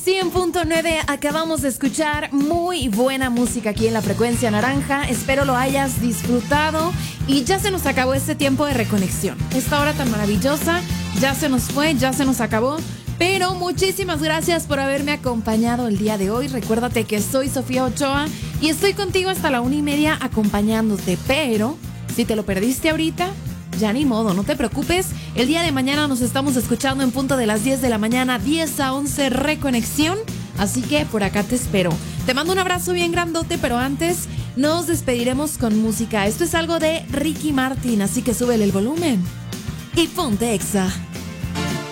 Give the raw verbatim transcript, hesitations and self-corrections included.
Sí, en punto nueve acabamos de escuchar muy buena música aquí en la frecuencia naranja. Espero lo hayas disfrutado y ya se nos acabó este tiempo de reconexión. Esta hora tan maravillosa ya se nos fue, ya se nos acabó. Pero muchísimas gracias por haberme acompañado el día de hoy. Recuérdate que soy Sofía Ochoa y estoy contigo hasta la una y media acompañándote. Pero si te lo perdiste ahorita, ya ni modo, no te preocupes. El día de mañana nos estamos escuchando en punto de las diez de la mañana, diez a once, reconexión. Así que por acá te espero. Te mando un abrazo bien grandote, pero antes nos despediremos con música. Esto es algo de Ricky Martin, así que súbele el volumen y ponte Exa.